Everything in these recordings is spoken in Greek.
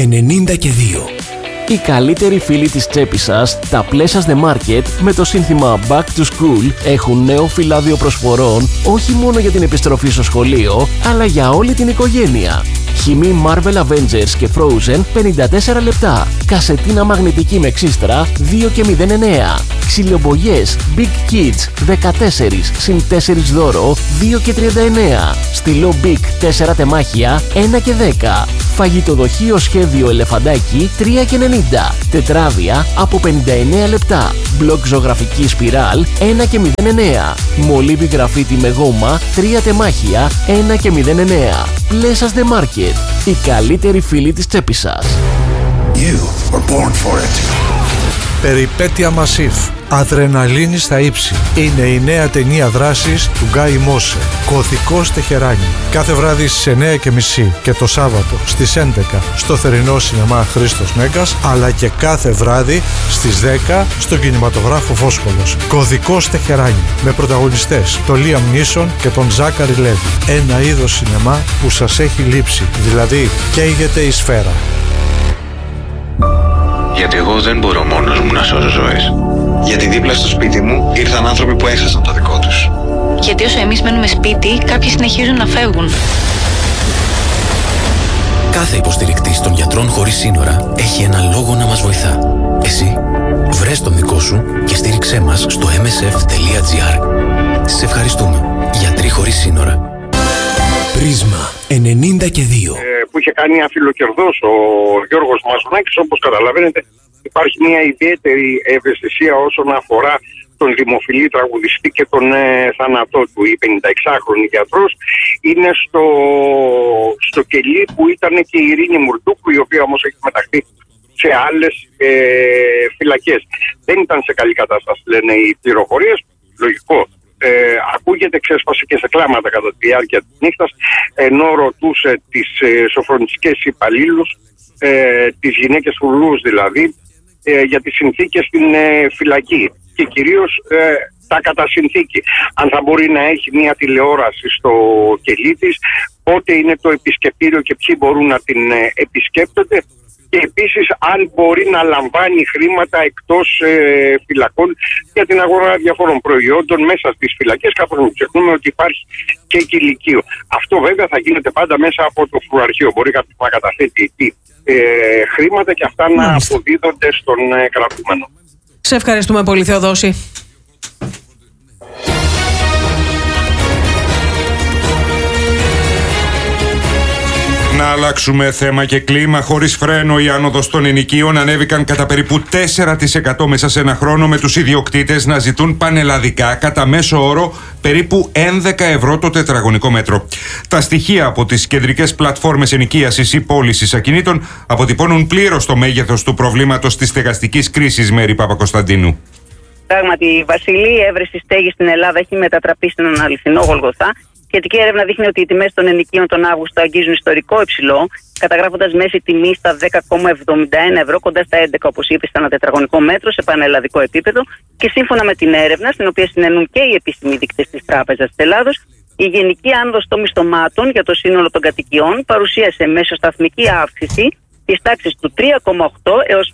92. Οι καλύτεροι φίλοι της τσέπης σας, τα Pleasures The Market, με το σύνθημα Back to School, έχουν νέο φυλάδιο προσφορών όχι μόνο για την επιστροφή στο σχολείο, αλλά για όλη την οικογένεια. Χυμή Marvel Avengers και Frozen 54 λεπτά. Κασετίνα μαγνητική με ξύστρα 2 και 09. Ξυλιομπογιές Big Kids 14 συν 4 δώρο 2 και 39. Στυλό Big 4 τεμάχια 1 και 10. Φαγητοδοχείο σχέδιο ελεφαντάκι 3 και 90. Τετράδια από 59 λεπτά. Μπλοκ ζωγραφική σπιράλ 1 και 09. Μολύβι γραφίτι με γόμα 3 τεμάχια 1 και 09. Pleasures The Market. Οι καλύτεροι φίλοι της τσέπης σας. You were born for it. Περιπέτεια Μασίφ. Αδρεναλίνη στα ύψη. Είναι η νέα ταινία δράσης του Γκάι Μόσε. Κωδικός Τεχεράνι. Κάθε βράδυ στις 9:30 και το Σάββατο στις 11 στο θερινό σινεμά Χρήστος Μέγκας, αλλά και κάθε βράδυ στις 10 στον κινηματογράφο Φόσκολος. Κωδικός Τεχεράνι. Με πρωταγωνιστές τον Λίαμ Νίσον και τον Ζάκαρη Λέβι. Ένα είδος σινεμά που σας έχει λείψει. Δηλαδή καίγεται η σφαίρα. Γιατί εγώ δεν μπορώ μόνος μου να σώζω ζωές. Γιατί δίπλα στο σπίτι μου ήρθαν άνθρωποι που έχασαν το δικό τους. Γιατί όσο εμείς μένουμε σπίτι, κάποιοι συνεχίζουν να φεύγουν. Κάθε υποστηρικτής των γιατρών χωρίς σύνορα έχει ένα λόγο να μας βοηθά. Εσύ, βρες τον δικό σου και στήριξέ μας στο msf.gr. Σε ευχαριστούμε. Γιατροί χωρίς σύνορα. Πρίσμα 92. Που είχε κάνει αφιλοκερδός ο Γιώργος Μαζονάκης, όπως καταλαβαίνετε υπάρχει μια ιδιαίτερη ευαισθησία όσον αφορά τον δημοφιλή τραγουδιστή και τον θάνατό του. Η 56χρονη γιατρός είναι στο κελί που ήταν και η Ειρήνη Μουρντούκου, η οποία όμως έχει μεταχθεί σε άλλες φυλακές. Δεν ήταν σε καλή κατάσταση, λένε οι πληροφορίες. Λογικό. Ακούγεται, ξέσπασε και σε κλάματα κατά τη διάρκεια της νύχτας, ενώ ρωτούσε τις σοφρονιστικές υπαλλήλους, τις γυναίκες φουλούς δηλαδή, για τις συνθήκες στην φυλακή και κυρίως τα κατά συνθήκη. Αν θα μπορεί να έχει μια τηλεόραση στο κελί της, πότε είναι το επισκεπτήριο και ποιοι μπορούν να την επισκέπτονται, και επίσης αν μπορεί να λαμβάνει χρήματα εκτός φυλακών για την αγορά διαφόρων προϊόντων μέσα στις φυλακές, καθώς μην ξεχνούμε ότι υπάρχει και κηλικείο. Αυτό βέβαια θα γίνεται πάντα μέσα από το φρουραρχείο. Μπορεί κάποιος να καταθέτει χρήματα και αυτά να αποδίδονται στον κρατούμενο. Σε ευχαριστούμε πολύ, Θεοδόση. Να αλλάξουμε θέμα και κλίμα. Χωρίς φρένο, οι άνοδος των ενοικίων ανέβηκαν κατά περίπου 4% μέσα σε ένα χρόνο, με τους ιδιοκτήτες να ζητούν πανελλαδικά κατά μέσο όρο περίπου 11 ευρώ το τετραγωνικό μέτρο. Τα στοιχεία από τις κεντρικές πλατφόρμες ενοικίασης ή πώλησης ακινήτων αποτυπώνουν πλήρως το μέγεθος του προβλήματος της στεγαστικής κρίσης, Μέρη Παπακοσταντίνου. Πράγματι, η Βασιλή, η έβρεση στέγης στην Ελλάδα έχει μετατραπεί σε έναν αληθινό Γολγοθά. Σχετική έρευνα δείχνει ότι οι τιμές των ενοικίων τον Αύγουστο αγγίζουν ιστορικό υψηλό, καταγράφοντας μέση τιμή στα 10,71 ευρώ, κοντά στα 11, όπως είπε, στα ένα τετραγωνικό μέτρο σε πανελλαδικό επίπεδο. Και σύμφωνα με την έρευνα, στην οποία συνενούν και οι επίσημοι δείκτες της Τράπεζας της Ελλάδος, η γενική άνοδος των μισθωμάτων για το σύνολο των κατοικιών παρουσίασε μεσοσταθμική αύξηση της τάξης του 3,8 έως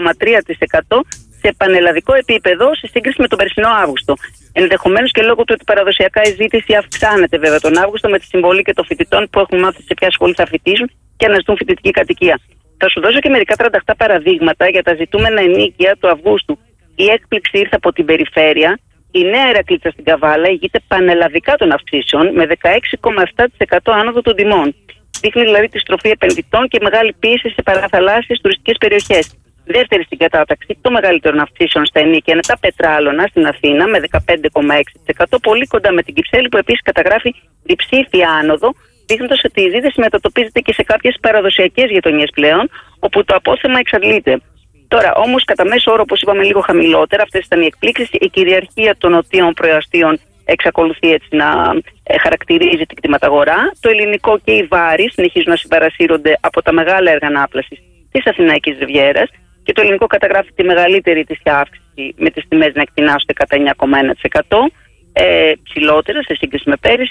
5,3% σε πανελλαδικό επίπεδο σε σύγκριση με τον περσινό Αύγουστο. Ενδεχομένως και λόγω του ότι παραδοσιακά η ζήτηση αυξάνεται βέβαια τον Αύγουστο, με τη συμβολή και των φοιτητών που έχουν μάθει σε ποια σχολή θα φοιτήσουν και αναζητούν φοιτητική κατοικία. Θα σου δώσω και μερικά τρανταχτά παραδείγματα για τα ζητούμενα ενίκια του Αυγούστου. Η έκπληξη ήρθε από την περιφέρεια. Η Νέα Ηρακλήτσα στην Καβάλα ηγείται πανελλαδικά των αυξήσεων με 16,7% άνοδο των τιμών. Δείχνει δηλαδή τη στροφή επενδυτών και μεγάλη πίεση σε παραθαλάσσιες τουριστικές περιοχές. Δεύτερη στην κατάταξη των μεγαλύτερων αυξήσεων στα ενίκια είναι τα Πετράλωνα στην Αθήνα με 15,6%, πολύ κοντά με την Κυψέλη που επίσης καταγράφει διψήφια άνοδο, δείχνοντας ότι η ζήτηση μετατοπίζεται και σε κάποιες παραδοσιακές γειτονιές πλέον, όπου το απόθεμα εξαντλείται. Τώρα όμως κατά μέσο όρο, όπως είπαμε, λίγο χαμηλότερα, αυτές ήταν οι εκπλήξεις. Η κυριαρχία των νοτίων προαστίων εξακολουθεί έτσι να χαρακτηρίζει την κτηματαγορά. Το ελληνικό και οι βάρη συνεχίζουν να συμπαρασύρονται από τα μεγάλα έργα ανάπλασης της Αθηναϊκής Ριβιέρας. Και το ελληνικό καταγράφει τη μεγαλύτερη της αύξηση, με τις τιμές να εκτινάσσονται κατά 9,1%, ψηλότερα σε σύγκριση με πέρυσι.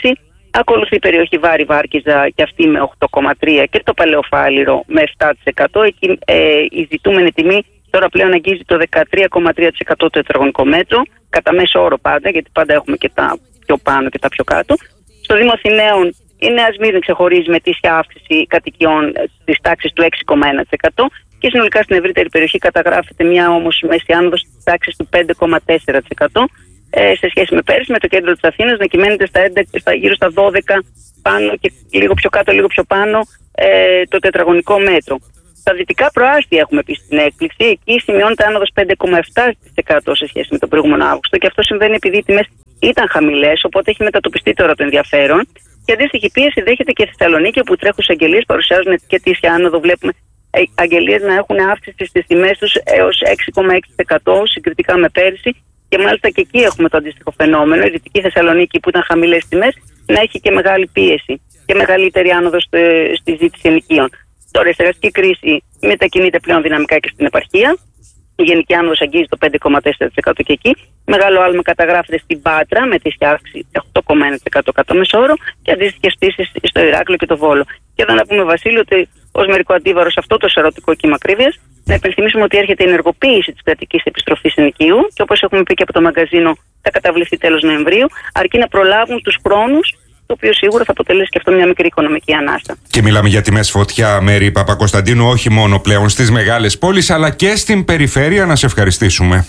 Ακολουθεί η περιοχή Βάρη-Βάρκιζα και αυτή με 8,3% και το Παλαιοφάλιρο με 7%. Εκεί η ζητούμενη τιμή τώρα πλέον αγγίζει το 13,3% το τετραγωνικό μέτρο, κατά μέσο όρο πάντα, γιατί πάντα έχουμε και τα πιο πάνω και τα πιο κάτω. Στο Δήμο Αθηναίων η Νέα Σμύρνη ξεχωρίζει με ετήσια αύξηση κατοικιών της τάξης του 6,1% και συνολικά στην ευρύτερη περιοχή καταγράφεται μια όμως μέση άνοδος της τάξης του 5,4%. Σε σχέση με πέρυσι, με το κέντρο της Αθήνας να κυμαίνεται γύρω στα 12 πάνω και λίγο πιο κάτω, λίγο πιο πάνω το τετραγωνικό μέτρο. Στα δυτικά προάστια έχουμε επίσης την έκπληξη. Εκεί σημειώνεται άνοδος 5,7% σε σχέση με τον προηγούμενο Αύγουστο και αυτό συμβαίνει επειδή οι τιμές ήταν χαμηλές, οπότε έχει μετατοπιστεί τώρα το ενδιαφέρον. Και αντίστοιχη πίεση δέχεται και η Θεσσαλονίκη, όπου τρέχουσες αγγελίες παρουσιάζουν και ετήσια άνοδο. Βλέπουμε αγγελίες να έχουν αύξηση στις τιμές τους έως 6,6% συγκριτικά με πέρυσι. Και μάλιστα και εκεί έχουμε το αντίστοιχο φαινόμενο. Η Δυτική Θεσσαλονίκη, που ήταν χαμηλές τιμές, να έχει και μεγάλη πίεση και μεγαλύτερη άνοδο στη ζήτηση ενοικίων. Τώρα η στεγαστική κρίση μετακινείται πλέον δυναμικά και στην επαρχία. Η γενική άνοδος αγγίζει το 5,4% και εκεί. Μεγάλο άλμα καταγράφεται στην Πάτρα με τη αύξηση 8,1% κατά μέσο όρο και αντίστοιχες πτήσεις στο Ηράκλειο και το Βόλο. Και εδώ να πούμε, Βασίλη, ότι ως μερικό αντίβαρο σε αυτό το σαρωτικό κύμα ακρίβειας, να υπενθυμίσουμε ότι έρχεται η ενεργοποίηση της κρατικής επιστροφής ενοικίου και όπως έχουμε πει και από το μαγκαζίνο, θα καταβληθεί τέλος Νοεμβρίου, αρκεί να προλάβουν τους χρόνους, το οποίο σίγουρα θα αποτελέσει και αυτό μια μικρή οικονομική ανάσα. Και μιλάμε για τιμές φωτιά, Μέρη Παπακοσταντίνου, όχι μόνο πλέον στις μεγάλες πόλεις, αλλά και στην περιφέρεια. Να σε ευχαριστήσουμε.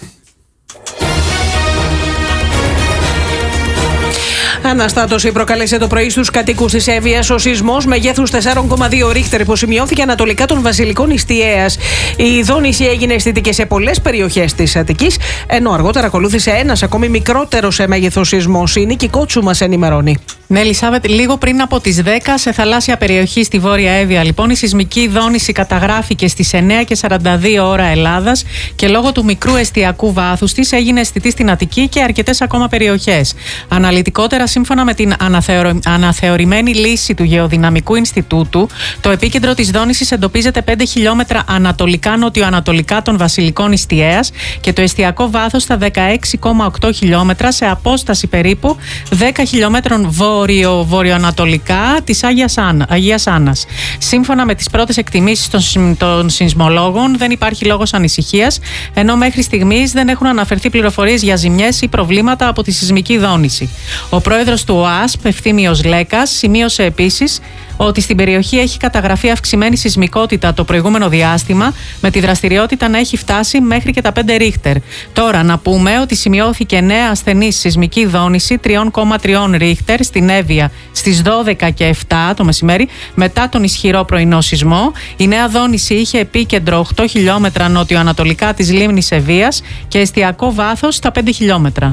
Αναστάτωση προκάλεσε το πρωί στους κατοίκους της Εύβοιας ο σεισμός μεγέθους 4,2 ρίχτερ που σημειώθηκε ανατολικά των Βασιλικών Ιστιαίας. Η δόνηση έγινε αισθητική σε πολλές περιοχές της Αττικής, ενώ αργότερα ακολούθησε ένας ακόμη μικρότερος σε μέγεθος σεισμός. Η Νίκη Κότσου μας ενημερώνει. Ναι, Ελισάβετ, λίγο πριν από τις 10 σε θαλάσσια περιοχή στη Βόρεια Εύβοια, λοιπόν, η σεισμική δόνηση καταγράφηκε στις 9:42 ώρα Ελλάδας και λόγω του μικρού εστιακού βάθους της έγινε αισθητή στην Αττική και αρκετές ακόμα περιοχές. Αναλυτικότερα, σύμφωνα με την αναθεωρημένη λύση του Γεωδυναμικού Ινστιτούτου, το επίκεντρο της δόνησης εντοπίζεται 5 χιλιόμετρα ανατολικά-νοτιοανατολικά των Βασιλικών Ιστιαίας και το εστιακό βάθος στα 16,8 χιλιόμετρα σε απόσταση περίπου 10 χιλιόμετρων βορειοανατολικά της Αγίας Άννας. Σύμφωνα με τις πρώτες εκτιμήσεις των σεισμολόγων, δεν υπάρχει λόγος ανησυχίας, ενώ μέχρι στιγμής δεν έχουν αναφερθεί πληροφορίες για ζημιές ή προβλήματα από τη σεισμική δόνηση. Ο πρόεδρος του ΟΑΣΠ, Ευθύμιος Λέκας, σημείωσε επίσης ότι στην περιοχή έχει καταγραφεί αυξημένη σεισμικότητα το προηγούμενο διάστημα, με τη δραστηριότητα να έχει φτάσει μέχρι και τα 5 ρίχτερ. Τώρα να πούμε ότι σημειώθηκε νέα ασθενής σεισμική δόνηση 3,3 ρίχτερ στην Εύβοια στις 12 και 7 το μεσημέρι, μετά τον ισχυρό πρωινό σεισμό. Η νέα δόνηση είχε επίκεντρο 8 χιλιόμετρα νοτιοανατολικά της λίμνης Εβίας και εστιακό βάθος στα 5 χιλιόμετρα.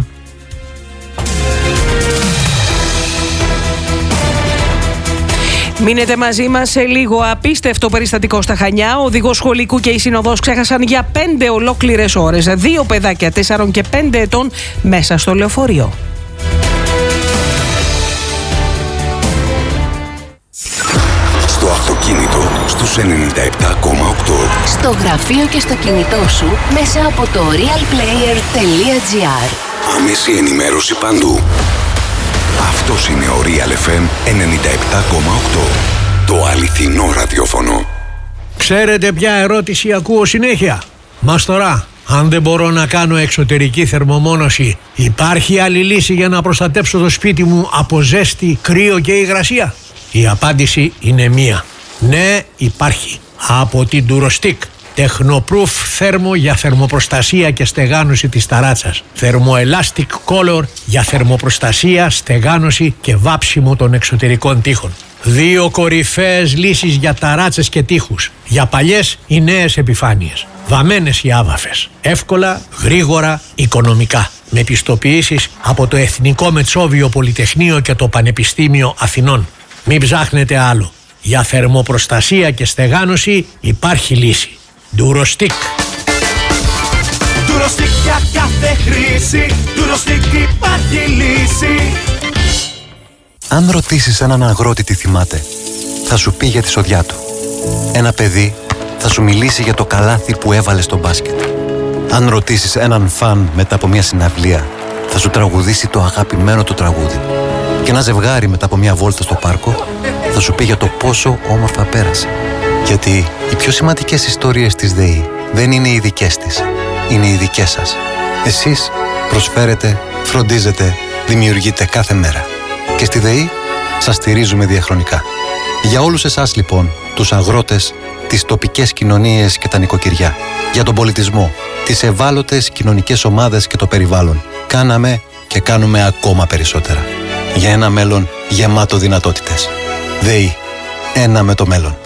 Μείνετε μαζί μας σε λίγο. Απίστευτο περιστατικό στα Χανιά. Ο οδηγός σχολικού και η συνοδός ξέχασαν για 5 ολόκληρες ώρες 2 παιδάκια 4 και 5 ετών μέσα στο λεωφορείο. Στο αυτοκίνητο στους 97,8. Στο γραφείο και στο κινητό σου μέσα από το realplayer.gr. Άμεση ενημέρωση παντού. Αυτός είναι ο Real FM 97,8. Το αληθινό ραδιόφωνο. Ξέρετε ποια ερώτηση ακούω συνέχεια? Μας τώρα, αν δεν μπορώ να κάνω εξωτερική θερμομόνωση, υπάρχει άλλη λύση για να προστατέψω το σπίτι μου από ζέστη, κρύο και υγρασία? Η απάντηση είναι μία. Ναι, υπάρχει. Από την Durostick. Tecnoproof θέρμο για θερμοπροστασία και στεγάνωση της ταράτσας. Thermoelastic Color για θερμοπροστασία, στεγάνωση και βάψιμο των εξωτερικών τοίχων. 2 κορυφαίες λύσεις για ταράτσες και τοίχους. Για παλιές ή νέες επιφάνειες. Βαμμένες ή άβαφες. Εύκολα, γρήγορα, οικονομικά. Με πιστοποιήσεις από το Εθνικό Μετσόβιο Πολυτεχνείο και το Πανεπιστήμιο Αθηνών. Μην ψάχνετε άλλο. Για θερμοπροστασία και στεγάνωση υπάρχει λύση. Durostick. Durostick για κάθε χρήση. Durostick υπάρχει λύση. Αν ρωτήσεις έναν αγρότη τι θυμάται, θα σου πει για τη σοδιά του. Ένα παιδί θα σου μιλήσει για το καλάθι που έβαλε στο μπάσκετ. Αν ρωτήσεις έναν φαν μετά από μια συναυλία, θα σου τραγουδήσει το αγαπημένο του τραγούδι. Και ένα ζευγάρι μετά από μια βόλτα στο πάρκο θα σου πει για το πόσο όμορφα πέρασε. Γιατί οι πιο σημαντικές ιστορίες της ΔΕΗ δεν είναι οι δικές της, είναι οι δικές σας. Εσείς προσφέρετε, φροντίζετε, δημιουργείτε κάθε μέρα. Και στη ΔΕΗ σας στηρίζουμε διαχρονικά. Για όλους εσάς λοιπόν, τους αγρότες, τις τοπικές κοινωνίες και τα νοικοκυριά, για τον πολιτισμό, τις ευάλωτες κοινωνικές ομάδες και το περιβάλλον, κάναμε και κάνουμε ακόμα περισσότερα. Για ένα μέλλον γεμάτο δυνατότητες. ΔΕΗ. Ένα με το μέλλον.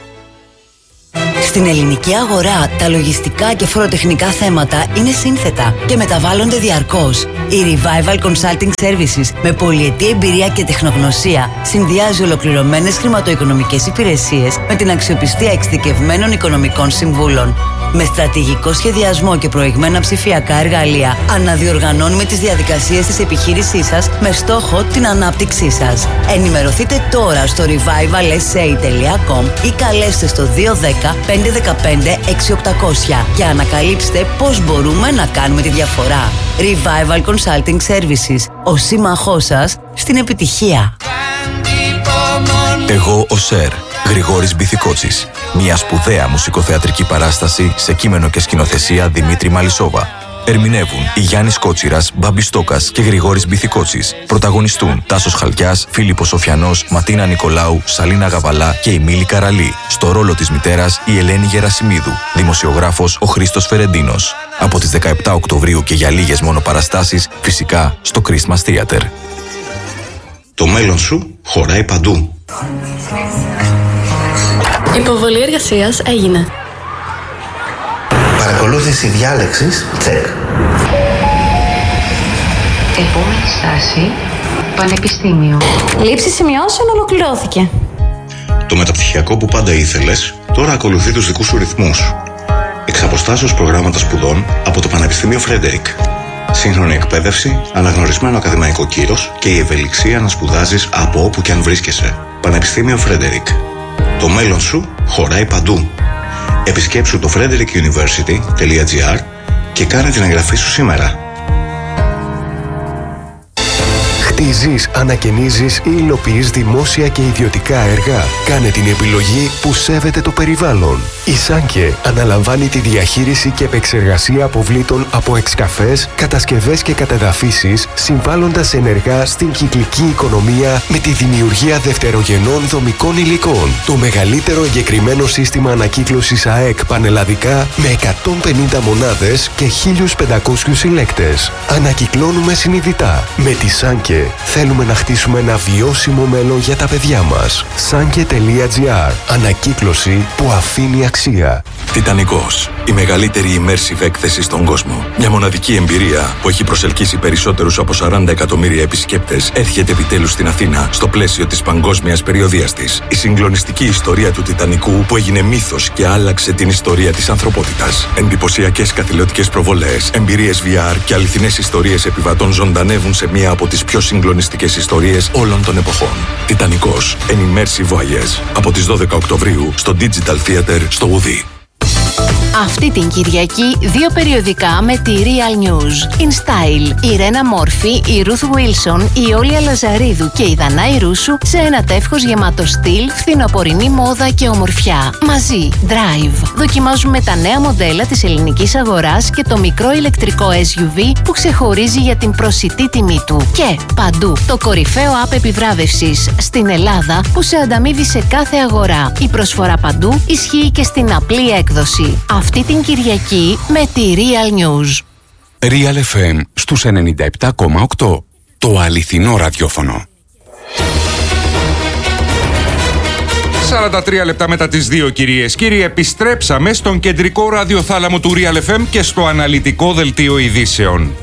Στην ελληνική αγορά, τα λογιστικά και φοροτεχνικά θέματα είναι σύνθετα και μεταβάλλονται διαρκώς. Η Revival Consulting Services με πολυετή εμπειρία και τεχνογνωσία συνδυάζει ολοκληρωμένες χρηματοοικονομικές υπηρεσίες με την αξιοπιστία εξειδικευμένων οικονομικών συμβούλων. Με στρατηγικό σχεδιασμό και προηγμένα ψηφιακά εργαλεία, αναδιοργανώνουμε τις διαδικασίες της επιχείρησής σας με στόχο την ανάπτυξή σας. Ενημερωθείτε τώρα στο revivalsa.com ή καλέστε στο 210 515 6800 και ανακαλύψτε πώς μπορούμε να κάνουμε τη διαφορά. Revival Consulting Services, ο σύμμαχός σας στην επιτυχία. Εγώ ο Σερ, Γρηγόρης Μπιθικότσης. Μια σπουδαία μουσικοθεατρική παράσταση σε κείμενο και σκηνοθεσία Δημήτρη Μαλισσόβα. Ερμηνεύουν οι Γιάννης Κότσιρας, Μπάμπης Στόκας και Γρηγόρης Μπιθικότσης. Πρωταγωνιστούν Τάσος Χαλκιάς, Φίλιππος Σοφιανός, Ματίνα Νικολάου, Σαλίνα Γαβαλά και η Μίλη Καραλή. Στο ρόλο της μητέρας η Ελένη Γερασιμίδου. Δημοσιογράφος ο Χρήστος Φερεντίνος. Από τις 17 Οκτωβρίου και για λίγες μόνο παραστάσεις, φυσικά στο Christmas Theater. Το μέλλον σου χωράει παντού. Υποβολή εργασίας έγινε. Παρακολούθηση διάλεξης, τσεκ. Επόμενη στάση, πανεπιστήμιο. Λήψη σημειώσεων ολοκληρώθηκε. Το μεταπτυχιακό που πάντα ήθελες, τώρα ακολουθεί τους δικούς σου ρυθμούς. Εξ αποστάσεως προγράμματα σπουδών από το Πανεπιστήμιο Φρέντερικ. Σύγχρονη εκπαίδευση, αναγνωρισμένο ακαδημαϊκό κύρος και η ευελιξία να σπουδάζεις από όπου και αν βρίσκεσαι. Πανεπιστήμιο Φρέντερικ. Το μέλλον σου χωράει παντού. Επισκέψου το frederickuniversity.gr και κάνε την εγγραφή σου σήμερα. Χτίζεις, ανακαινίζεις ή υλοποιείς δημόσια και ιδιωτικά έργα. Κάνε την επιλογή που σέβεται το περιβάλλον. Η Σάνκε αναλαμβάνει τη διαχείριση και επεξεργασία αποβλήτων από εξκαφές, κατασκευές και κατεδαφίσεις, συμβάλλοντας ενεργά στην κυκλική οικονομία με τη δημιουργία δευτερογενών δομικών υλικών. Το μεγαλύτερο εγκεκριμένο σύστημα ανακύκλωσης ΑΕΚ πανελλαδικά με 150 μονάδες και 1.500 συλλέκτες. Ανακυκλώνουμε συνειδητά. Με τη Σάνκε θέλουμε να χτίσουμε ένα βιώσιμο μέλλον για τα παιδιά μας. Sanke.gr. Ανακύκλωση που αφήνει αξία. Τιτανικός. Η μεγαλύτερη immersive έκθεση στον κόσμο. Μια μοναδική εμπειρία που έχει προσελκύσει περισσότερους από 40 εκατομμύρια επισκέπτες έρχεται επιτέλους στην Αθήνα στο πλαίσιο της παγκόσμιας περιοδίας της. Η συγκλονιστική ιστορία του Τιτανικού που έγινε μύθος και άλλαξε την ιστορία της ανθρωπότητας. Εντυπωσιακές καθηλωτικές προβολές, εμπειρίες VR και αληθινές ιστορίες επιβατών ζωντανεύουν σε μία από τις πιο συγκλονιστικές ιστορίες όλων των εποχών. Τιτανικός. An immersive voyage. Από τις 12 Οκτωβρίου στο Digital Theater στο Ουδί. Αυτή την Κυριακή, δύο περιοδικά με τη Real News. In Style, η Ρένα Μόρφη, η Ruth Wilson, η Όλια Λαζαρίδου και η Δανάη Ρούσου σε ένα τεύχος γεμάτο στυλ, φθινοπορεινή μόδα και ομορφιά. Μαζί, Drive. Δοκιμάζουμε τα νέα μοντέλα της ελληνικής αγοράς και το μικρό ηλεκτρικό SUV που ξεχωρίζει για την προσιτή τιμή του. Και παντού, το κορυφαίο app επιβράβευσης στην Ελλάδα που σε ανταμείβει σε κάθε αγορά. Η προσφορά παντού ισχύει και στην απλή έκδοση. Αυτή την Κυριακή με τη Real News. Real FM στους 97,8. Το αληθινό ραδιόφωνο. 43 λεπτά μετά τις 2, κυρίες. Κύριοι, επιστρέψαμε στον κεντρικό ραδιοθάλαμο του Real FM και στο αναλυτικό δελτίο ειδήσεων.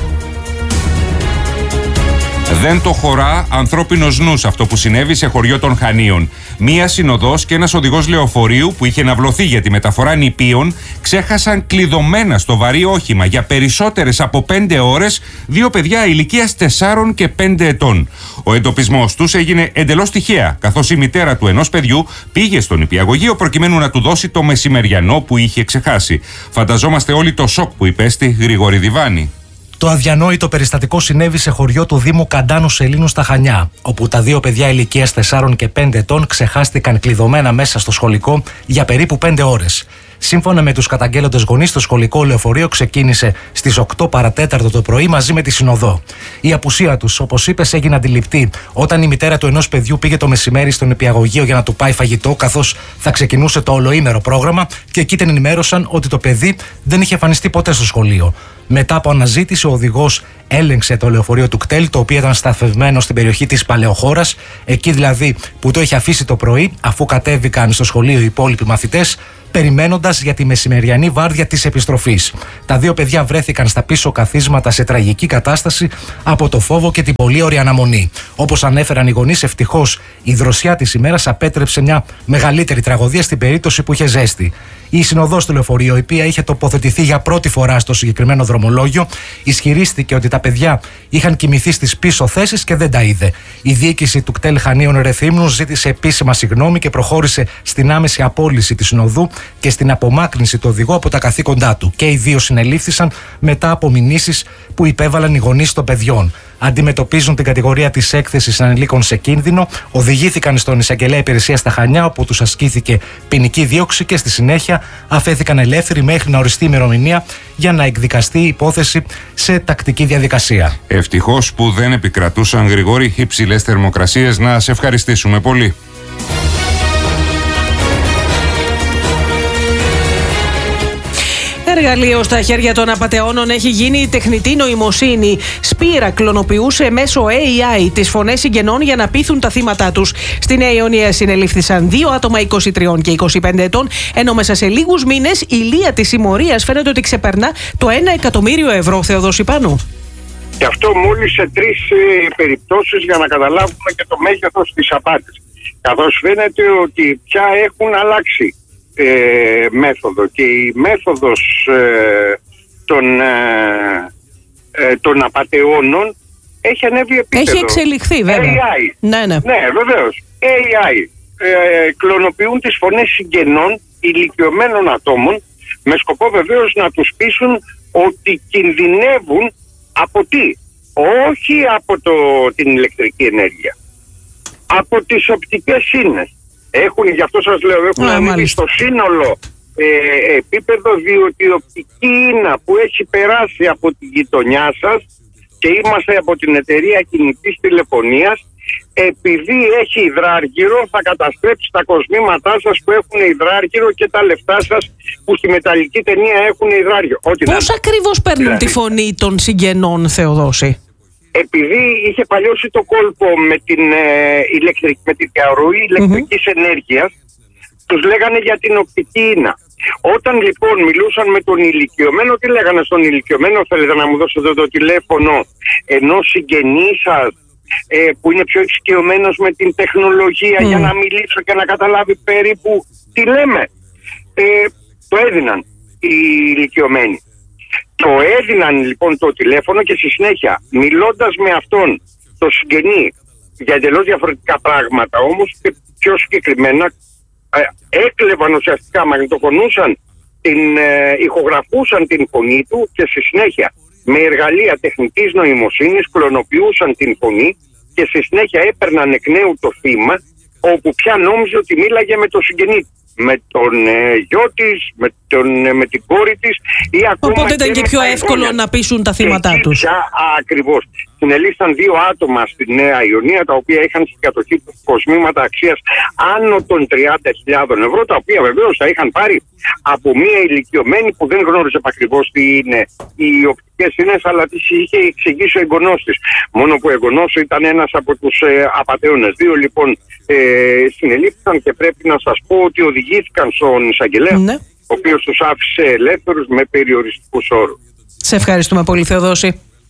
Δεν το χωρά ανθρώπινος νους αυτό που συνέβη σε χωριό των Χανίων. Μία συνοδός και ένας οδηγός λεωφορείου που είχε ναυλωθεί για τη μεταφορά νηπίων ξέχασαν κλειδωμένα στο βαρύ όχημα για περισσότερες από 5 ώρες δύο παιδιά ηλικίας 4 και 5 ετών. Ο εντοπισμός τους έγινε εντελώς τυχαία, καθώς η μητέρα του ενός παιδιού πήγε στον νηπιαγωγείο προκειμένου να του δώσει το μεσημεριανό που είχε ξεχάσει. Φανταζόμαστε όλοι το σοκ που υπέστη Γρηγόρη Διβάνη. Το αδιανόητο περιστατικό συνέβη σε χωριό του Δήμου Καντάνου Σελήνου στα Χανιά, όπου τα δύο παιδιά ηλικίας 4 και 5 ετών ξεχάστηκαν κλειδωμένα μέσα στο σχολικό για περίπου 5 ώρες. Σύμφωνα με τους καταγγέλλοντες γονείς, το σχολικό λεωφορείο ξεκίνησε στις 8 παρατέταρτο το πρωί μαζί με τη συνοδό. Η απουσία τους, όπως είπες, έγινε αντιληπτή όταν η μητέρα του ενός παιδιού πήγε το μεσημέρι στον νηπιαγωγείο για να του πάει φαγητό, καθώς θα ξεκινούσε το ολοήμερο πρόγραμμα, και εκεί την ενημέρωσαν ότι το παιδί δεν είχε εμφανιστεί ποτέ στο σχολείο. Μετά από αναζήτηση, ο οδηγός έλεγξε το λεωφορείο του ΚΤΕΛ, το οποίο ήταν σταθευμένο στην περιοχή της Παλαιοχώρας, εκεί δηλαδή που το είχε αφήσει το πρωί, αφού κατέβηκαν στο σχολείο οι υπόλοιποι μαθητές, περιμένοντας για τη μεσημεριανή βάρδια της επιστροφής. Τα δύο παιδιά βρέθηκαν στα πίσω καθίσματα σε τραγική κατάσταση από το φόβο και την πολύ ωρια αναμονή. Όπως ανέφεραν οι γονείς, ευτυχώς η δροσιά της ημέρας απέτρεψε μια μεγαλύτερη τραγωδία στην περίπτωση που είχε ζέστη. Η συνοδός του λεωφορείου, η οποία είχε τοποθετηθεί για πρώτη φορά στο συγκεκριμένο δρομολόγιο, ισχυρίστηκε ότι τα παιδιά είχαν κοιμηθεί στις πίσω θέσεις και δεν τα είδε. Η διοίκηση του ΚΤΕΛ Χανίων Ρεθύμνου ζήτησε επίσημα συγγνώμη και προχώρησε στην άμεση απόλυση της συνοδού και στην απομάκρυνση του οδηγού από τα καθήκοντά του. Και οι δύο συνελήφθησαν μετά από μηνύσεις που υπέβαλαν οι γονείς των παιδιών. Αντιμετωπίζουν την κατηγορία της έκθεσης ανηλίκων σε κίνδυνο, οδηγήθηκαν στον εισαγγελέα υπηρεσία στα Χανιά, όπου τους ασκήθηκε ποινική δίωξη και στη συνέχεια αφέθηκαν ελεύθεροι μέχρι να οριστεί η ημερομηνία για να εκδικαστεί η υπόθεση σε τακτική διαδικασία. Ευτυχώς που δεν επικρατούσαν, Γρηγόρη, υψηλές θερμοκρασίες. Να σε ευχαριστήσουμε πολύ. Εργαλείο στα χέρια των απατεώνων έχει γίνει η τεχνητή νοημοσύνη. Σπύρα κλωνοποιούσε μέσω AI τις φωνές συγγενών για να πείθουν τα θύματα τους. Στη Νέα Ιωνία συνελήφθησαν 2 άτομα 23 και 25 ετών, ενώ μέσα σε λίγους μήνες η λία της συμμορίας φαίνεται ότι ξεπερνά το 1 εκατομμύριο ευρώ. Θεοδόση Πάνου. Και αυτό μόλις σε 3 περιπτώσεις, για να καταλάβουμε και το μέγεθος της απάτης. Καθώς φαίνεται ότι πια έχουν αλλάξει μέθοδο, και η μέθοδος των απατεώνων έχει ανέβει επίπεδο. Έχει εξελιχθεί βέβαια. AI. Ναι, βεβαίως. AI. Κλωνοποιούν τις φωνές συγγενών ηλικιωμένων ατόμων με σκοπό βεβαίως να τους πείσουν ότι κινδυνεύουν από τι? Όχι από την ηλεκτρική ενέργεια. Από τις οπτικές σύνες. Γι' αυτό σας λέω, έχουν ανέβει στο σύνολο επίπεδο, διότι η οπτική ίνα που έχει περάσει από τη γειτονιά σας, και είμαστε από την εταιρεία κινητής τηλεφωνίας, επειδή έχει υδράργυρο, θα καταστρέψει τα κοσμήματά σας που έχουν υδράργυρο και τα λεφτά σας που στη μεταλλική ταινία έχουν υδράργυρο. Πώς ακριβώς παίρνουν τη φωνή των συγγενών, Θεοδόση? Επειδή είχε παλιώσει το κόλπο με την διαρροή ηλεκτρικής ενέργειας, τους λέγανε για την οπτική ίνα. Όταν λοιπόν μιλούσαν με τον ηλικιωμένο, τι λέγανε στον ηλικιωμένο? Θέλετε να μου δώσετε το τηλέφωνο ενός συγγενή σας που είναι πιο εξοικειωμένος με την τεχνολογία για να μιλήσω και να καταλάβει περίπου τι λέμε? Το έδιναν οι ηλικιωμένοι. Το έδιναν λοιπόν το τηλέφωνο και στη συνέχεια, μιλώντας με αυτόν το συγγενή για εντελώς διαφορετικά πράγματα, όμως και πιο συγκεκριμένα, έκλεβαν ουσιαστικά, μαγνητοφωνούσαν, ηχογραφούσαν την φωνή του και στη συνέχεια με εργαλεία τεχνητής νοημοσύνης κλωνοποιούσαν την φωνή και στη συνέχεια έπαιρναν εκ νέου το θύμα, όπου πια νόμιζε ότι μίλαγε με το συγγενή, με τον γιο της, με την κόρη της, ή ακόμα. Οπότε ήταν και πιο εύκολο να πείσουν τα θύματα τους. Ακριβώς. Συνελήφθησαν 2 άτομα στη Νέα Ιωνία, τα οποία είχαν στην κατοχή του κοσμήματα αξίας άνω των 30.000 ευρώ, τα οποία βεβαίως τα είχαν πάρει από μία ηλικιωμένη που δεν γνώριζε ακριβώς τι είναι οι οπτικές σύνες, αλλά τις είχε εξηγήσει ο εγγονός της. Μόνο που ο εγγονός ήταν ένας από τους απατεώνες. 2 λοιπόν συνελήφθησαν και πρέπει να σας πω ότι οδηγήθηκαν στον εισαγγελέα, ο οποίος τους άφησε ελεύθερους με περιοριστικούς όρους. Σε ευχαριστούμε πολύ, Θεοδόση.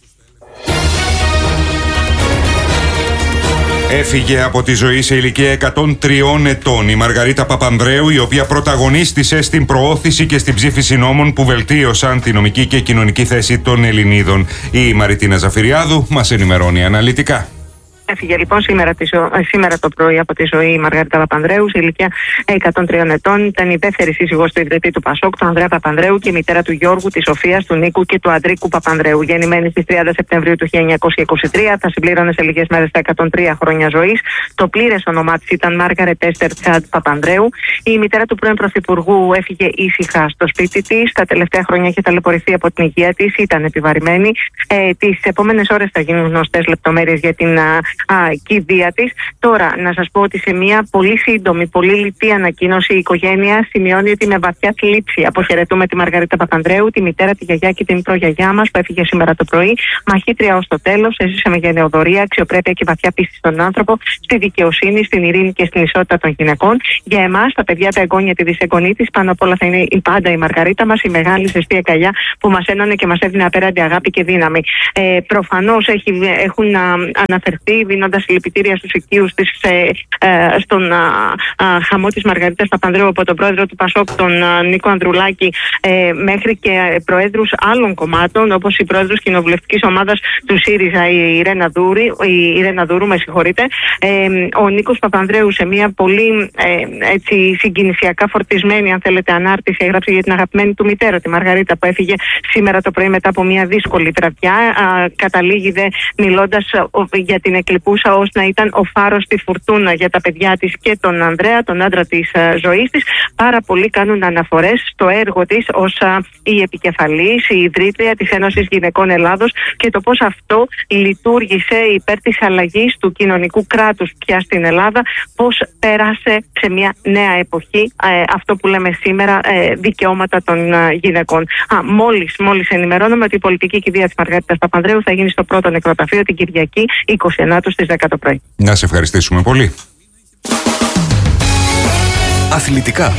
Έφυγε από τη ζωή σε ηλικία 103 ετών η Μαργαρίτα Παπανδρέου, η οποία πρωταγωνίστησε στην προώθηση και στην ψήφιση νόμων που βελτίωσαν τη νομική και κοινωνική θέση των Ελληνίδων. Η Μαριτίνα Ζαφυριάδου μας ενημερώνει αναλυτικά. Έφυγε λοιπόν σήμερα το πρωί από τη ζωή η Μαργαρίτα Παπανδρέου, σε ηλικία 103 ετών. Ήταν η δεύτερη σύζυγος του ιδρυτή του Πασόκ, του Ανδρέα Παπανδρέου, και η μητέρα του Γιώργου, της Σοφίας, του Νίκου και του Αντρίκου Παπανδρέου. Γεννημένη στις 30 Σεπτεμβρίου του 1923, θα συμπλήρωνε σε λίγες μέρες τα 103 χρόνια ζωής. Το πλήρες όνομά της ήταν Μάργαρετ Έστερ Τσάντ Παπανδρέου. Η μητέρα του πρώην Πρωθυπουργού έφυγε ήσυχα στο σπίτι της. Τα τελευταία χρόνια είχε ταλαιπωρηθεί από την υγεία της, ήταν επιβαρημένη. Τις επόμενες ώρες θα γίνουν γνωστές λεπτομέρειες για την κηδεία της. Τώρα, να σας πω ότι σε μια πολύ σύντομη, πολύ λιτή ανακοίνωση, η οικογένεια σημειώνει ότι με βαθιά θλίψη αποχαιρετούμε τη Μαργαρίτα Παπανδρέου, τη μητέρα, τη γιαγιά και την προγιαγιά μας που έφυγε σήμερα το πρωί. Μαχήτρια ως το τέλος, έζησε με γενεοδορία, αξιοπρέπεια και βαθιά πίστη στον άνθρωπο, στη δικαιοσύνη, στην ειρήνη και στην ισότητα των γυναικών. Για εμάς, τα παιδιά, τα εγγόνια, τη δυσεγγονή της, πάνω απ' όλα θα είναι πάντα η Μαργαρίτα μας, η μεγάλη ζεστή αγκαλιά που μας ένωνε και μας έδινε απέραντη αγάπη και δύναμη. Προφανώς έχουν αναφερθεί, δίνοντας συλληπιτήρια στους οικείους της στον χαμό της Μαργαρίτας Παπανδρέου από τον πρόεδρο του Πασόκ, τον Νίκο Ανδρουλάκη, μέχρι και προέδρους άλλων κομμάτων, όπως η πρόεδρος κοινοβουλευτικής ομάδας του ΣΥΡΙΖΑ, η Ιρένα Δούρου, με συγχωρείτε. Ο Νίκος Παπανδρέου, σε μια πολύ συγκινησιακά φορτισμένη, αν θέλετε, ανάρτηση, έγραψε για την αγαπημένη του μητέρα, τη Μαργαρίτα, που έφυγε σήμερα το πρωί μετά από μια δύσκολη βραδιά. Καταλήγει δε μιλώντας για την εκλειπούσα ως να ήταν ο φάρος στη φουρτούνα για τα παιδιά της και τον Ανδρέα, τον άντρα της ζωής της. Πάρα πολλοί κάνουν αναφορές στο έργο της ως η επικεφαλής, η ιδρύτρια της Ένωσης Γυναικών Ελλάδος και το πώς αυτό λειτουργήσε υπέρ της αλλαγής του κοινωνικού κράτους πια στην Ελλάδα, πώς πέρασε σε μια νέα εποχή αυτό που λέμε σήμερα δικαιώματα των γυναικών. Μόλις ενημερώνομαι ότι η πολιτική κηδεία της Μαργαρίτας Παπανδρέου θα γίνει στο πρώτο νεκροταφείο την Κυριακή 29 στις 10 το πρωί. Να σε ευχαριστήσουμε πολύ. Αθλητικά.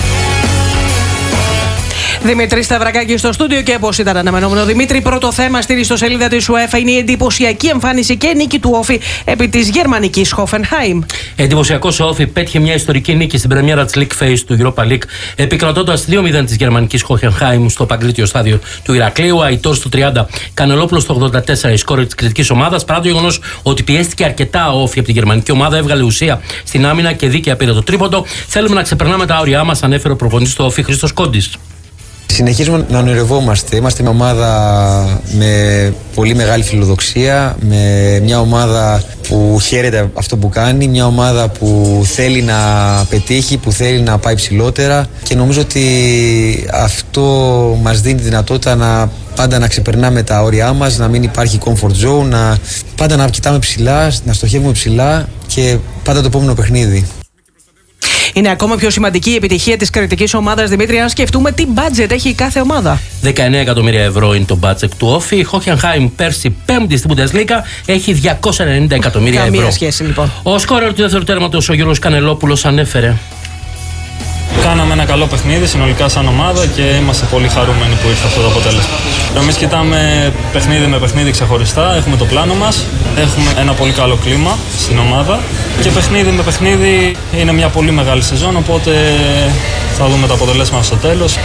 Δημήτρη Σταυρακάκη στο στούντιο και όπως ήταν αναμενόμενο, Δημήτρη, πρώτο θέμα στην ιστοσελίδα της UEFA είναι η εντυπωσιακή εμφάνιση και νίκη του Όφη επί της γερμανικής Χόφενχάιμ. Εντυπωσιακός ο Όφη πέτυχε μια ιστορική νίκη στην πρεμιέρα της League Phase του Europa League, επικρατώντας 2-0 της γερμανικής Χόφενχάιμ στο παγκρίτιο στάδιο του Ηρακλείου. Αϊτόρ στο 30, Κανελόπουλος στο 84, η σκόρη της κριτικής ομάδας. Παρά το γεγονός ότι πιέστηκε αρκετά ο Όφη από τη γερμανική ομάδα, έβγαλε ουσία στην άμυνα και δίκαια πήρε το τρίποντο. Θέλουμε να ξεπερνάμε τα όρια μας, ανέφερε ο προπονητής του Όφη, Χρήστος Κόντης. Συνεχίζουμε να ονειρευόμαστε. Είμαστε μια ομάδα με πολύ μεγάλη φιλοδοξία, με μια ομάδα που χαίρεται αυτό που κάνει, μια ομάδα που θέλει να πετύχει, που θέλει να πάει ψηλότερα και νομίζω ότι αυτό μας δίνει τη δυνατότητα πάντα να ξεπερνάμε τα όρια μας, να μην υπάρχει comfort zone, πάντα να κοιτάμε ψηλά, να στοχεύουμε ψηλά και πάντα το επόμενο παιχνίδι. Είναι ακόμα πιο σημαντική η επιτυχία της κριτικής ομάδας, Δημήτρη, αν σκεφτούμε τι budget έχει κάθε ομάδα. 19 εκατομμύρια ευρώ είναι το budget του Όφη. Η Hoffenheim πέρσι 5η στην Bundesliga έχει 290 εκατομμύρια ευρώ. Καμία σχέση λοιπόν. Ο σκόρερ του δεύτερου τέρματος, ο Γιώργος Κανελόπουλος, ανέφερε: Κάναμε ένα καλό παιχνίδι συνολικά σαν ομάδα και είμαστε πολύ χαρούμενοι που ήρθε αυτό το αποτέλεσμα. Εμείς κοιτάμε παιχνίδι με παιχνίδι ξεχωριστά, έχουμε το πλάνο μας, έχουμε ένα πολύ καλό κλίμα στην ομάδα και παιχνίδι με παιχνίδι είναι μια πολύ μεγάλη σεζόν, οπότε θα δούμε τα αποτελέσματα στο τέλος.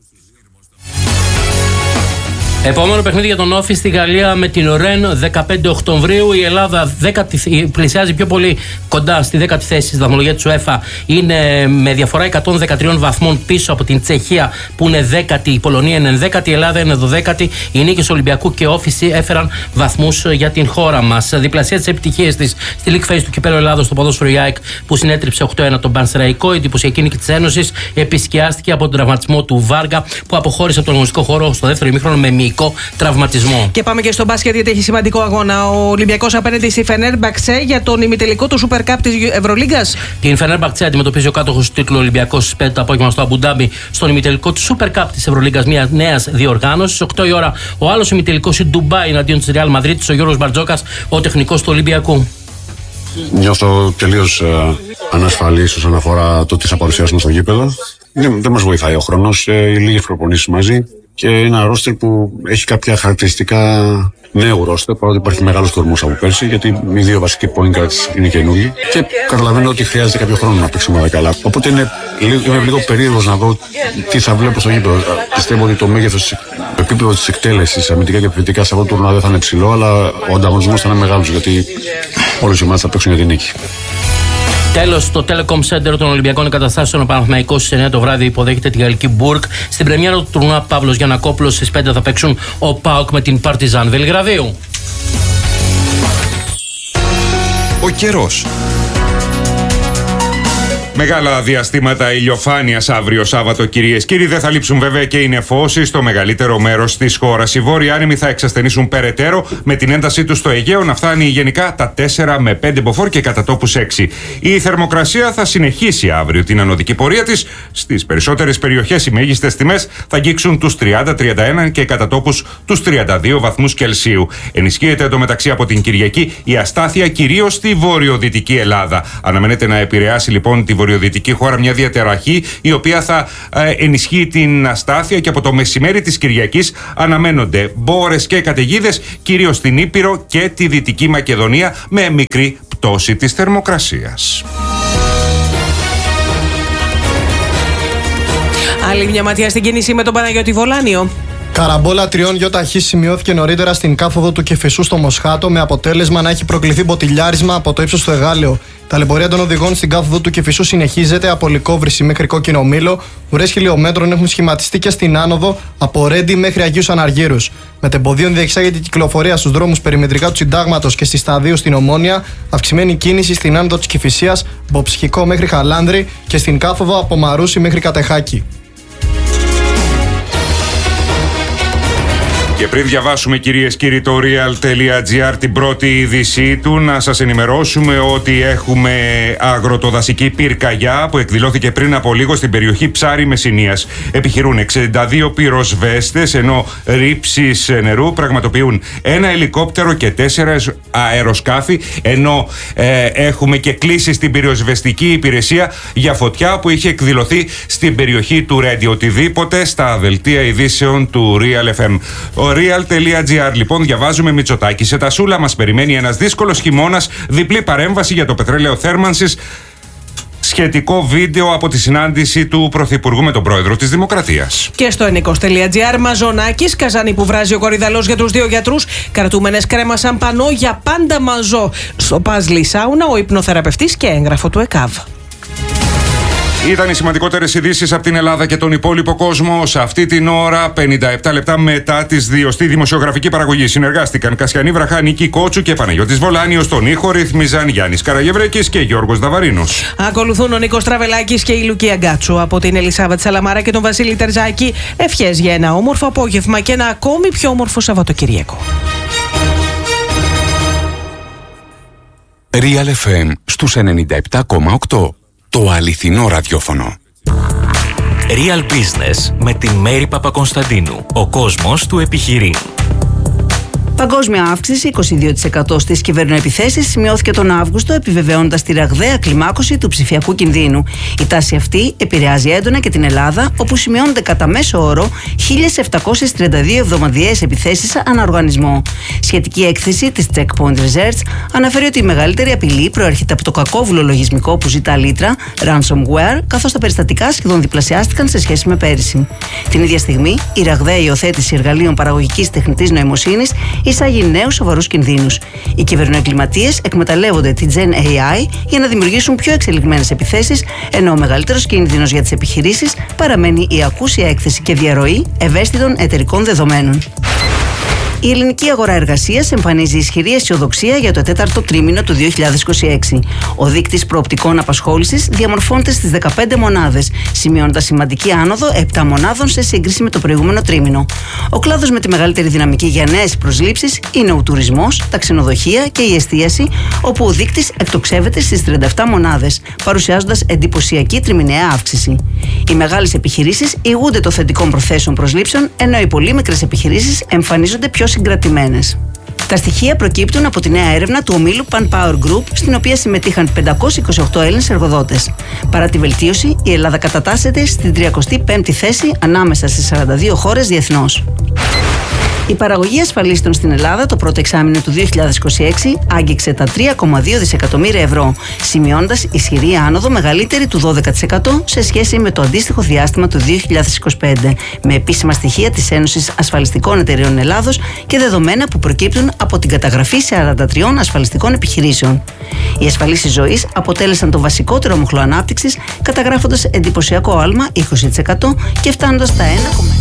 Επόμενο παιχνίδι για τον Όφη στη Γαλλία με την Ρεν 15 Οκτωβρίου. Η Ελλάδα πλησιάζει πιο πολύ κοντά στη 10η θέση στη βαθμολογία της UEFA. Είναι με διαφορά 113 βαθμών πίσω από την Τσεχία που είναι 10η, η Πολωνία είναι 11η, η Ελλάδα είναι 12η. Οι νίκες Ολυμπιακού και Όφη έφεραν βαθμούς για την χώρα μας. Διπλασία της επιτυχίας της στη League Phase του Κυπέλλου Ελλάδος στο ποδόσφαιρο η ΑΕΚ που συνέτριψε 8-1 τον Πανσεραϊκό. Η εντυπωσιακή νίκη της Ένωσης επισκιάστηκε από τον τραυματισμό του Βάργα που αποχώρησε από τον αγωνιστικό χώρο στο δεύτερο ημίχρονο με μυϊκό τραυματισμό. Και πάμε και στο μπάσκετ γιατί έχει σημαντικό αγώνα. Ο Ολυμπιακός απέναντι στη Φενέρμπαξε για τον ημιτελικό του Super Cup της Ευρωλίγκας. Την Φενέρμπαξε αντιμετωπίζει ο κάτοχος του τίτλου Ολυμπιακός στις 5 το απόγευμα στο Αμπουντάμπι στον ημιτελικό του Super Cup της Ευρωλίγκας, μια νέα διοργάνωση. Στις 8 η ώρα ο άλλος ημιτελικός η Ντουμπάι εναντίον της Ρεάλ Μαδρίτης, ο Γιώργος Μπαρτζόκας, ο τεχνικός του Ολυμπιακού. Νιώθω τελείως ανασφαλής όσον αφορά το τι θα παρουσιάσουμε στο γήπεδο. Δεν μας βοηθάει ο χρόνος, οι λίγες προπονήσεις μαζί και ένα ρόστερ που έχει κάποια χαρακτηριστικά νέου ρόστερ, παρότι υπάρχει μεγάλος κορμός από πέρσι, γιατί οι δύο βασικοί point guards είναι καινούργοι και καταλαβαίνω ότι χρειάζεται κάποιο χρόνο να παίξει ομάδα καλά. Οπότε είμαι λίγο περίεργος να δω τι θα βλέπω στο γήπεδο. Πιστεύω ότι το μέγεθος της επίπεδο της εκτέλεσης αμυντικά και επιθετικά σε αυτό το τουρνουά δεν θα είναι ψηλό, αλλά ο ανταγωνισμός θα είναι μεγάλος, γιατί όλες οι ομάδες θα παίξουν για την νίκη. Τέλος, το Telecom Center των Ολυμπιακών Εγκαταστάσεων, ο Παναθηναϊκός στις 9 το βράδυ υποδέχεται τη γαλλική Μπουργκ. Στην πρεμιέρα του τουρνουά Παύλος Γιαννακόπουλος στις 5 θα παίξουν ο ΠΑΟΚ με την Παρτιζάν Βελιγραδίου. Ο καιρός. Μεγάλα διαστήματα ηλιοφάνειας αύριο Σάββατο, κυρίες και κύριοι. Δεν θα λείψουν βέβαια και οι νεφώσεις στο μεγαλύτερο μέρος της χώρας. Οι βόρειοι άνεμοι θα εξασθενήσουν περαιτέρω, με την έντασή τους στο Αιγαίο να φτάνει γενικά τα 4 με 5 μποφόρ και κατά τόπους 6. Η θερμοκρασία θα συνεχίσει αύριο την ανωδική πορεία της. Στις περισσότερες περιοχές οι μέγιστες τιμές θα αγγίξουν τους 30-31 και κατά τόπους τους 32 βαθμούς Κελσίου. Ενισχύεται εντωμεταξύ από την Κυριακή η αστάθεια κυρίως στη βορειοδυτική Ελλάδα. Αναμένεται να επηρεάσει λοιπόν τη βορειοδυτική χώρα μια διαταραχή, η οποία θα ενισχύει την αστάθεια, και από το μεσημέρι της Κυριακής αναμένονται μπόρες και καταιγίδες κυρίως στην Ήπειρο και τη Δυτική Μακεδονία, με μικρή πτώση της θερμοκρασίας. Άλλη μια ματιά στην κίνηση με τον Παναγιώτη Βολάνιο. Καραμπόλα 3 ΙΧ σημειώθηκε νωρίτερα στην κάθοδο του Κηφισού στο Μοσχάτο, με αποτέλεσμα να έχει προκληθεί μποτιλιάρισμα από το ύψος του Εγάλεο. Τα λεωφορεία των οδηγών στην κάθοδο του Κηφισού συνεχίζεται από Λυκόβρηση μέχρι Κόκκινο Μήλο. Ουρές χιλιόμετρων έχουν σχηματιστεί και στην άνοδο από Ρέντι μέχρι Αγίους Αναργύρους. Μετεμποδίων διεξάγεται η κυκλοφορία στους δρόμους περιμετρικά του Συντάγματος και στη Σταδίου στην Ομόνια. Αυξημένη κίνηση στην άνοδο της Κηφισίας από Ψυχικό μέχρι Χαλάνδρη και στην κάθοδο από Μαρούσι μέχρι Κατεχάκη. Και πριν διαβάσουμε, κυρίες και κύριοι, το real.gr, την πρώτη είδησή του, να σας ενημερώσουμε ότι έχουμε αγροτοδασική πυρκαγιά που εκδηλώθηκε πριν από λίγο στην περιοχή Ψάρι Μεσσηνίας. Επιχειρούν 62 πυροσβέστες, ενώ ρήψεις νερού πραγματοποιούν ένα ελικόπτερο και 4 αεροσκάφη, ενώ έχουμε και κλήσεις στην πυροσβεστική υπηρεσία για φωτιά που είχε εκδηλωθεί στην περιοχή του Ρέντι. Οτιδήποτε στα δελτία ειδήσεων του Real FM. Real.gr, λοιπόν, διαβάζουμε: Μητσοτάκη, σε Τασούλα μας περιμένει ένας δύσκολος χειμώνας, διπλή παρέμβαση για το πετρέλαιο θέρμανσης. Σχετικό βίντεο από τη συνάντηση του Πρωθυπουργού με τον Πρόεδρο της Δημοκρατίας. Και στο ενικός.gr, Μαζονάκης, καζάνι που βράζει ο κορυδαλός για τους 2 γιατρούς. Κρατούμενες κρέμασαν πανό για πάντα μαζό. Στο παζλι σάουνα, ο υπνοθεραπευτής και έγγραφο του ΕΚΑΒ. Ήταν οι σημαντικότερες ειδήσεις από την Ελλάδα και τον υπόλοιπο κόσμο. Σε αυτή την ώρα, 57 λεπτά μετά τις 2, στη δημοσιογραφική παραγωγή συνεργάστηκαν Κασιανή Βραχά, Νίκη Κότσου και Παναγιώτης Βολάνιος. Στον ήχο ρυθμίζαν Γιάννης Καραγευρέκης και Γιώργος Δαβαρίνος. Ακολουθούν ο Νίκος Τραβελάκης και η Λουκία Γκάτσου. Από την Ελισάβετ Σαλαμάρα και τον Βασίλη Τερζάκη, ευχές για ένα όμορφο απόγευμα και ένα ακόμη πιο όμορφο Σαββατοκύριακο. Real FM στους 97,8. Το αληθινό ραδιόφωνο. Real Business με την Μέρη Παπακονσταντίνου. Ο κόσμος του επιχειρήν. Παγκόσμια αύξηση 22% στις κυβερνοεπιθέσεις σημειώθηκε τον Αύγουστο, επιβεβαιώνοντας τη ραγδαία κλιμάκωση του ψηφιακού κινδύνου. Η τάση αυτή επηρεάζει έντονα και την Ελλάδα, όπου σημειώνονται κατά μέσο όρο 1.732 εβδομαδιαίες επιθέσεις ανά οργανισμό. Σχετική έκθεση της Checkpoint Research αναφέρει ότι η μεγαλύτερη απειλή προέρχεται από το κακόβουλο λογισμικό που ζητά λίτρα, ransomware, καθώς τα περιστατικά σχεδόν διπλασιάστηκαν σε σχέση με πέρυσι. Την ίδια στιγμή, η ραγδαία υιοθέτηση εργαλείων παραγωγικής τεχνητής νοημοσύνης εισάγει νέους σοβαρούς κινδύνους. Οι κυβερνοεγκληματίες εκμεταλλεύονται τη Gen AI για να δημιουργήσουν πιο εξελιγμένες επιθέσεις, ενώ ο μεγαλύτερος κίνδυνος για τις επιχειρήσεις παραμένει η ακούσια έκθεση και διαρροή ευαίσθητων εταιρικών δεδομένων. Η ελληνική αγορά εργασίας εμφανίζει ισχυρή αισιοδοξία για το 4ο τρίμηνο του 2026. Ο δείκτης προοπτικών απασχόλησης διαμορφώνεται στις 15 μονάδες, σημειώνοντας σημαντική άνοδο 7 μονάδων σε σύγκριση με το προηγούμενο τρίμηνο. Ο κλάδος με τη μεγαλύτερη δυναμική για νέες προσλήψεις είναι ο τουρισμός, τα ξενοδοχεία και η εστίαση, όπου ο δείκτης εκτοξεύεται στις 37 μονάδες, παρουσιάζοντας εντυπωσιακή τριμηνιαία αύξηση. Οι μεγάλες επιχειρήσεις ηγούνται των θετικών προθέσεων προσλήψεων, ενώ οι πολύ μικρές επιχειρήσεις εμφανίζονται πιο συγκρατημένες. Τα στοιχεία προκύπτουν από τη νέα έρευνα του ομίλου Pan Power Group, στην οποία συμμετείχαν 528 Έλληνες εργοδότες. Παρά τη βελτίωση, η Ελλάδα κατατάσσεται στην 35η θέση ανάμεσα στις 42 χώρες διεθνώς. Η παραγωγή ασφαλίστων στην Ελλάδα το πρώτο εξάμηνο του 2026 άγγιξε τα 3,2 δισεκατομμύρια ευρώ, σημειώνοντας ισχυρή άνοδο μεγαλύτερη του 12% σε σχέση με το αντίστοιχο διάστημα του 2025, με επίσημα στοιχεία της Ένωσης Ασφαλιστικών Εταιρεών Ελλάδος και δεδομένα που προκύπτουν από την καταγραφή σε 43 ασφαλιστικών επιχειρήσεων. Οι ασφαλίσεις ζωής αποτέλεσαν το βασικότερο μοχλό ανάπτυξης, καταγράφοντας εντυπωσιακό άλμα 20% και φτάνοντας στα 1,1.